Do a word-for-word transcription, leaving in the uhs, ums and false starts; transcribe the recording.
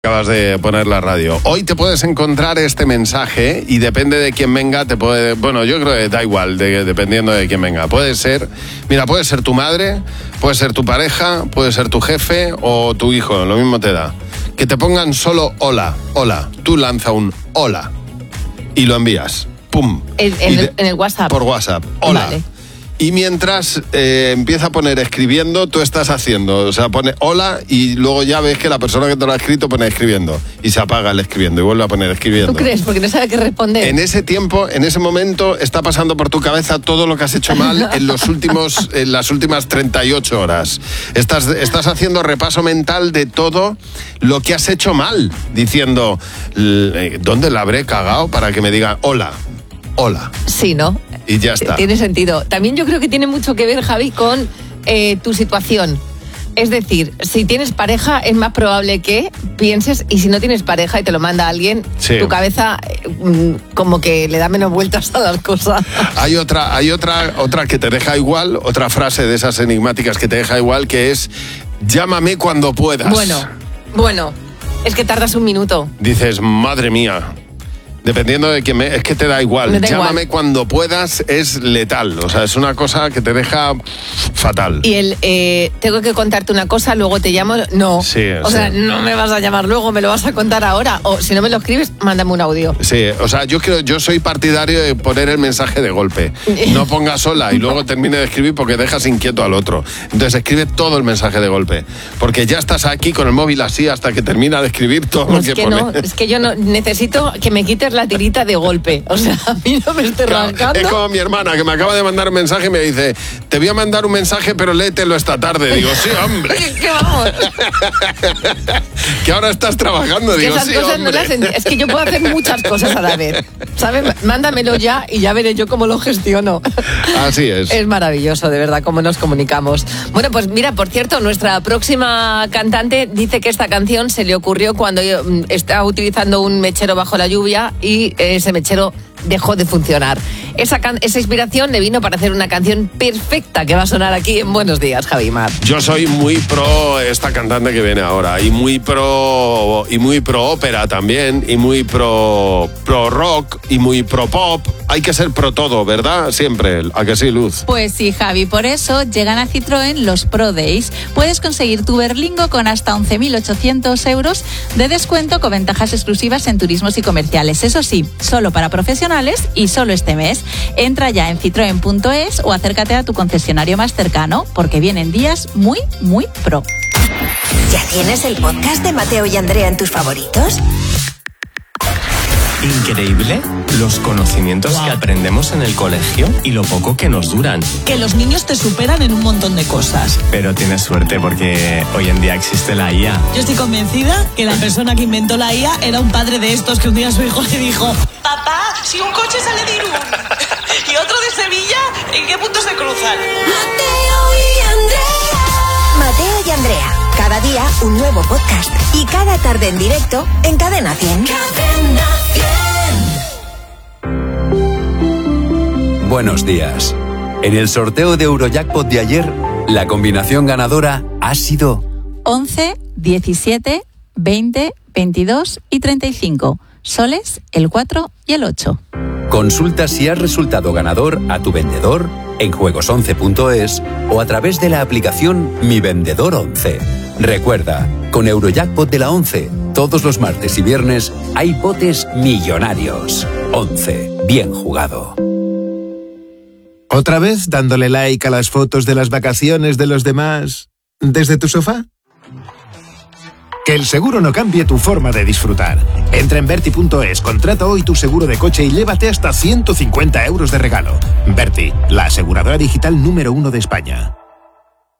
Acabas de poner la radio. Hoy te puedes encontrar este mensaje y depende de quién venga, te puede... Bueno, yo creo que da igual, de, dependiendo de quién venga. Puede ser, mira, puede ser tu madre, puede ser tu pareja, puede ser tu jefe o tu hijo, lo mismo te da. Que te pongan solo hola, hola. Tú lanza un hola y lo envías. ¡Pum! En, en, de, en el WhatsApp. Por WhatsApp. Hola. Vale. Y mientras eh, empieza a poner escribiendo, tú estás haciendo. O sea, pone hola y luego ya ves que la persona que te lo ha escrito pone escribiendo. Y se apaga el escribiendo y vuelve a poner escribiendo. ¿Tú crees? Porque no sabe qué responder. En ese tiempo, en ese momento, está pasando por tu cabeza todo lo que has hecho mal en los últimos, en las últimas treinta y ocho horas. Estás, estás haciendo repaso mental de todo lo que has hecho mal. Diciendo, ¿dónde la habré cagado para que me diga hola? Hola. Sí, ¿no? Y ya está. Tiene sentido. También yo creo que tiene mucho que ver, Javi, con eh, tu situación. Es decir, si tienes pareja es más probable que pienses, y si no tienes pareja y te lo manda alguien, sí, tu cabeza eh, como que le da menos vueltas a las cosas. Hay otra, hay otra, otra que te deja igual, otra frase de esas enigmáticas que te deja igual, que es llámame cuando puedas. Bueno, bueno, es que tardas un minuto. Dices, madre mía. Dependiendo de quién me... Es que te da igual. Da Llámame igual. Cuando puedas es letal. O sea, es una cosa que te deja fatal. Y el, eh, tengo que contarte una cosa, luego te llamo... No. Sí, o sí. sea, no me vas a llamar luego, me lo vas a contar ahora. O si no me lo escribes, mándame un audio. Sí, o sea, yo creo, yo soy partidario de poner el mensaje de golpe. No pongas sola y luego termine de escribir porque dejas inquieto al otro. Entonces escribe todo el mensaje de golpe. Porque ya estás aquí con el móvil así hasta que termina de escribir todo no, lo es que, que pone. No, es que yo no necesito que me quites la tirita de golpe. O sea, a mí no me esté Claro, arrancando. es como mi hermana que me acaba de mandar un mensaje y me dice, te voy a mandar un mensaje pero léetelo esta tarde. Digo, sí, hombre. ¿Qué vamos? Que ahora estás trabajando. Digo, esas sí, cosas hombre. no las ent- es que yo puedo hacer muchas cosas a la vez, ¿sabes? Mándamelo ya y ya veré yo cómo lo gestiono. Así es. Es maravilloso, de verdad, cómo nos comunicamos. Bueno, pues mira, por cierto, nuestra próxima cantante dice que esta canción se le ocurrió cuando estaba utilizando un mechero bajo la lluvia y ese mechero dejó de funcionar. Esa, can- esa inspiración le vino para hacer una canción perfecta que va a sonar aquí en Buenos Días, Javi Mar. Yo soy muy pro esta cantante que viene ahora y muy pro y muy pro ópera también y muy pro pro rock y muy pro pop. Hay que ser pro todo, ¿verdad? Siempre. ¿A que sí, Luz? Pues sí, Javi, por eso llegan a Citroën los Pro Days. Puedes conseguir tu Berlingo con hasta once mil ochocientos euros de descuento con ventajas exclusivas en turismos y comerciales. Eso sí, solo para profesionales y solo este mes. Entra ya en citroen punto es o acércate a tu concesionario más cercano porque vienen días muy, muy pro. ¿Ya tienes el podcast de Mateo y Andrea en tus favoritos? Increíble los conocimientos wow. que aprendemos en el colegio y lo poco que nos duran. Que los niños te superan en un montón de cosas. Pero tienes suerte porque hoy en día existe la I A. Yo estoy convencida que la persona que inventó la I A era un padre de estos que un día su hijo le dijo: papá, si un coche sale de Irún y otro de Sevilla, ¿en qué punto se cruzan? Mateo y Andrea. Mateo y Andrea. Cada día un nuevo podcast y cada tarde en directo en Cadena cien. Cadena cien. Buenos días. En el sorteo de Eurojackpot de ayer, la combinación ganadora ha sido once, diecisiete, veinte, veintidós y treinta y cinco. Soles, el cuatro y el ocho. Consulta si has resultado ganador a tu vendedor en juegos once punto es o a través de la aplicación Mi Vendedor once. Recuerda, con Eurojackpot de la once, todos los martes y viernes hay botes millonarios. once. Bien jugado. ¿Otra vez dándole like a las fotos de las vacaciones de los demás desde tu sofá? Que el seguro no cambie tu forma de disfrutar. Entra en Berti punto es, contrata hoy tu seguro de coche y llévate hasta ciento cincuenta euros de regalo. Berti, la aseguradora digital número uno de España.